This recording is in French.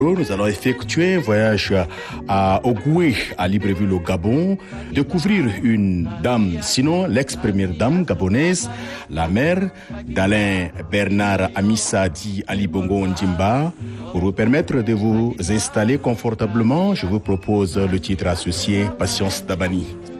Nous allons effectuer un voyage à Ogoué, à Libreville au Gabon, découvrir une dame, sinon l'ex-première dame gabonaise, la mère d'Alain Bernard Amissa dit Ali Bongo Ndimba. Pour vous permettre de vous installer confortablement, je vous propose le titre associé Patience Dabani.